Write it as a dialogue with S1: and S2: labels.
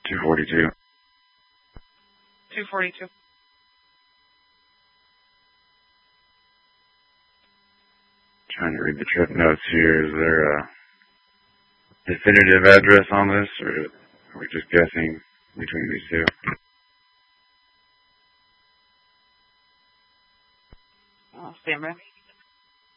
S1: 242.
S2: 242.
S1: Trying to read the trip notes here. Is there a definitive address on this, or are we just guessing between these two?
S2: Stand by.